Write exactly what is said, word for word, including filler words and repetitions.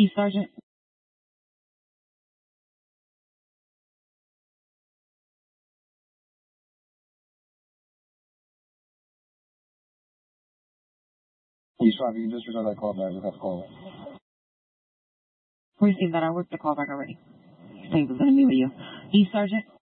East Sergeant. East five, you can disregard that call back. Just have to call it. Received that. I worked the call back already. Thank you. Let me with you. East Sergeant.